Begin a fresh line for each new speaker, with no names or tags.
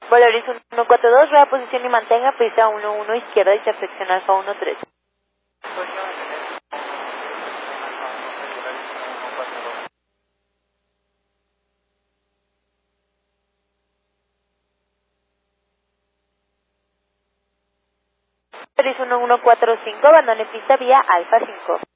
Volaris 142, rueda posición y mantenga, pista 11 izquierda, intersección Alfa 13. Volaris 1145, abandone pista vía Alfa 5.